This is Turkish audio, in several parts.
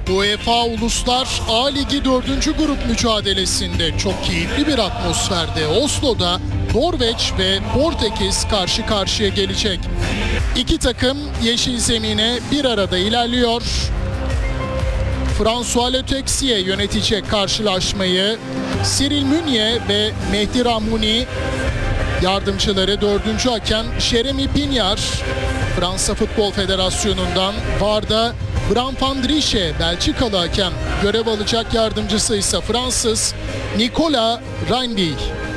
UEFA Uluslar A Ligi 4. grup mücadelesinde çok keyifli bir atmosferde Oslo'da Norveç ve Portekiz karşı karşıya gelecek. İki takım yeşil zemine bir arada ilerliyor. François Le Texier yönetecek karşılaşmayı. Cyril Meunier ve Mehdi Rahmouni yardımcıları, dördüncü hakem Jeremy Pignard Fransa Futbol Federasyonu'ndan, VAR'da Bram van Driesch Belçikalı hakem görev alacak, yardımcısı ise Fransız Nicolas Reinby.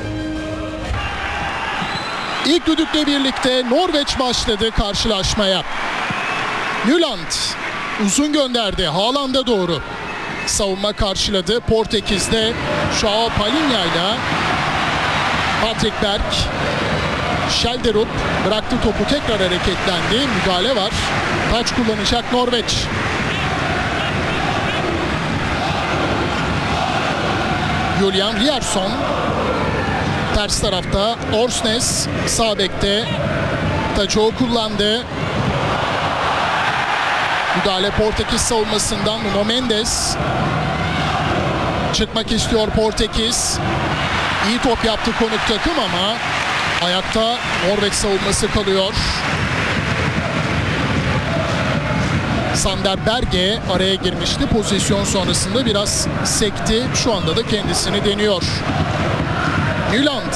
İlk düdükle birlikte Norveç başladı karşılaşmaya. Nyland uzun gönderdi Haaland'a doğru. Savunma karşıladı. Portekiz'de João Palhinha ile Patrick Berg. Schelderup bıraktı topu, tekrar hareketlendi. Müdahale var. Taç kullanacak Norveç. Julian Ryerson. Ters tarafta Orsnes sağ bekte. Taçı o kullandı. Müdahale Portekiz savunmasından Nuno Mendes. Çıkmak istiyor Portekiz. İyi top yaptı konuk takım ama ayakta Norveç savunması kalıyor. Sander Berge araya girmişti. Pozisyon sonrasında biraz sekti. Şu anda da kendisini deniyor. Nyland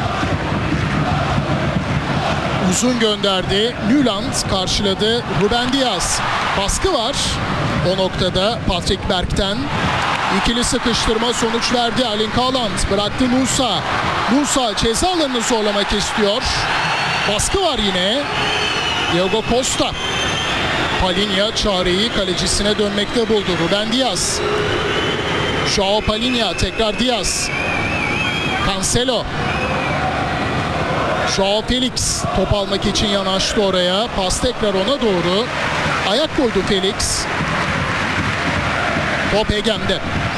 uzun gönderdi. Nyland karşıladı. Ruben Dias. Baskı var o noktada Patrick Berg'ten. İkili sıkıştırma sonuç verdi. Erling Haaland bıraktı Nusa. Nusa ceza alanını zorlamak istiyor. Baskı var yine. Diego Costa. Palhinha çareyi kalecisine dönmekte buldu. Ruben Dias. João Palhinha tekrar Dias. Cancelo. João Felix top almak için yanaştı oraya. Pas tekrar ona doğru. Ayak koydu Felix. Top Hegem'de.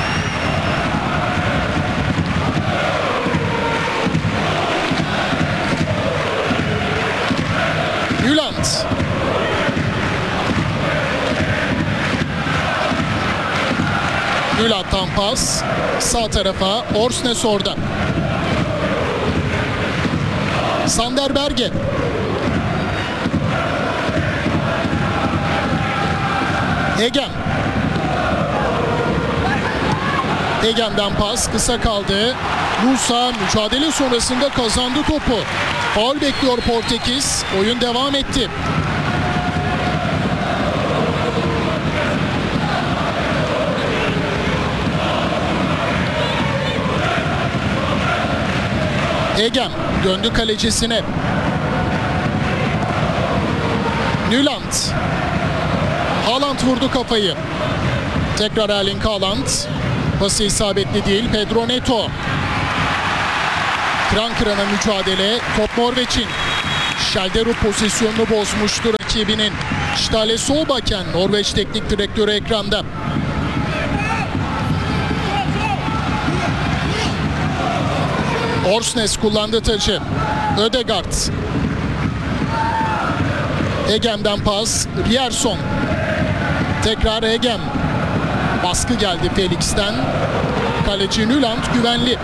Nyland. Nyland'dan pas. Sağ tarafa Orsnes orada. Sander Berge. Hegem. Hegem'den pas kısa kaldı. Nusa mücadele sonrasında kazandı topu. Faul bekliyor Portekiz. Oyun devam etti. Hegem döndü kalecisine. Nyland. Haaland vurdu kafayı. Tekrar Erling Haaland. Pası isabetli değil. Pedro Neto. Kıran kırana mücadele. Top Norveç'in. Schelderup pozisyonunu bozmuştu rakibinin. Ståle Solbakken Norveç teknik direktörü ekranda. Orsnes kullandı tacı. Ødegaard. Hegem'den pas. Ryerson. Tekrar Hegem. Baskı geldi Felix'ten. Kaleci Nyland güvenli.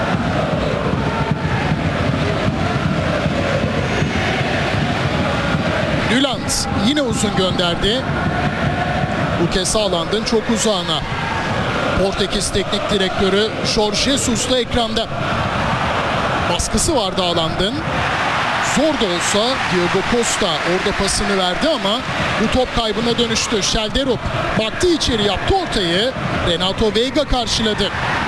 Nyland yine uzun gönderdi. Bu kez Haaland'ın çok uzağına. Portekiz teknik direktörü Jorge Jesus da ekranda. Baskısı vardı Haaland'ın. Zor da olsa Diego Costa orada pasını verdi ama bu top kaybına dönüştü. Schelderup baktı içeri, yaptı ortayı. Renato Veiga karşıladı.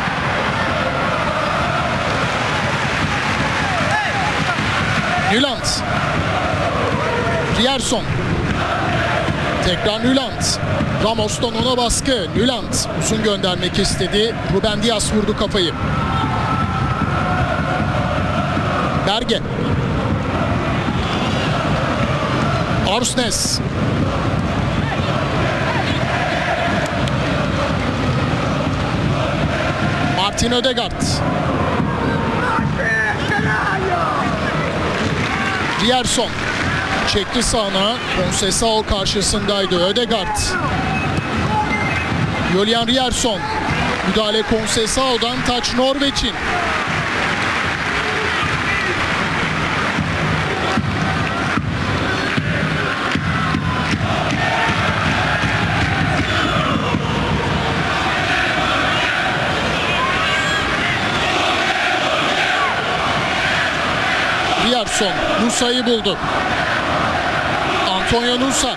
Nyland. Ryerson. Tekrar Nyland. Ramos'tan ona baskı. Nyland uzun göndermek istedi. Ruben Dias vurdu kafayı. Berge. Orsnes. Martin Ødegaard. Ryerson. Çekti sağına. Conceição karşısındaydı. Ødegaard. Julian Rierson. Müdahale Conceição'dan, taç Norveç'in. Rierson Nusa'yı buldu. Antonio Nusa.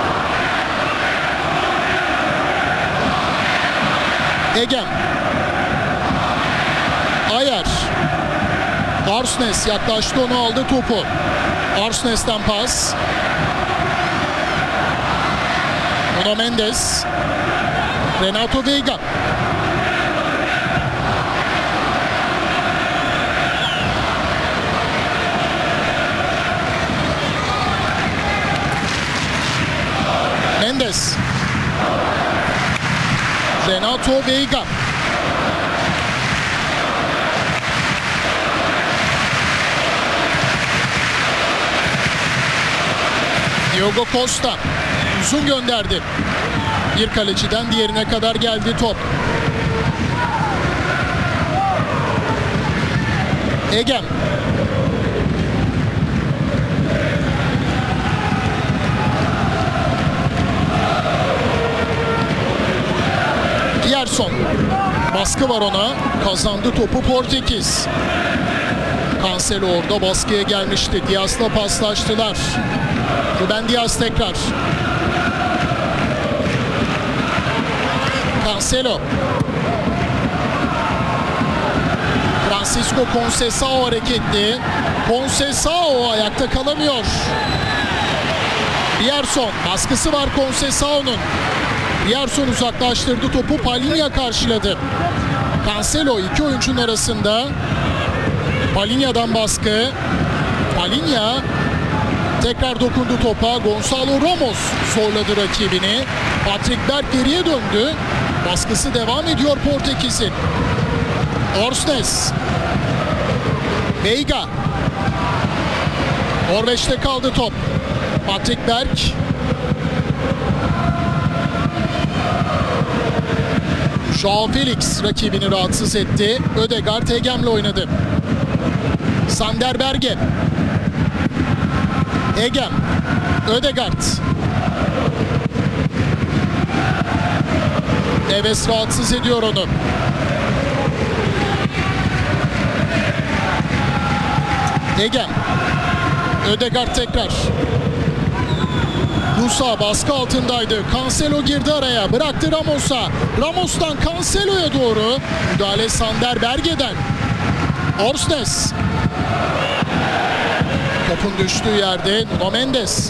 Egem. Ayer. Arsnes yaklaştı, onu aldı topu. Arsnes'ten pas. Nuno Mendes. Renato Veiga. Mendes. Renato Veiga. Diogo Costa uzun gönderdi. Bir kaleciden diğerine kadar geldi top. Egem. Rierson. Baskı var ona. Kazandı topu Portekiz. Cancelo orada baskıya gelmişti. Diaz'la paslaştılar. Ruben Diaz tekrar. Cancelo. Francisco Conceição hareketli. Conceição ayakta kalamıyor. Rierson. Baskısı var Conceição'nun. Rierson uzaklaştırdı topu. Palhinha karşıladı. Cancelo iki oyuncunun arasında. Palhinha'dan baskı. Palhinha tekrar dokundu topa. Gonçalo Ramos zorladı rakibini. Patrick Berg geriye döndü. Baskısı devam ediyor Portekiz'in. Orsnes. Veiga. Norveç'te kaldı top. Patrick Berg. Joao Felix rakibini rahatsız etti. Ødegaard Egem'le oynadı. Sander Berge. Egem. Ødegaard. Neves rahatsız ediyor onu. Egem. Ødegaard tekrar. Nusa baskı altındaydı. Cancelo girdi araya. Bıraktı Ramos'a. Ramos'tan Cancelo'ya doğru. Müdahale Sander Berge'den. Orsnes. Topun düştüğü yerde Nuno Mendes.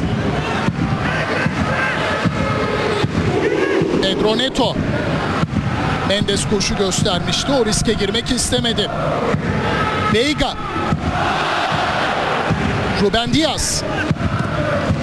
Pedro Neto. Mendes koşu göstermişti. O riske girmek istemedi. Veiga. Ruben Diaz.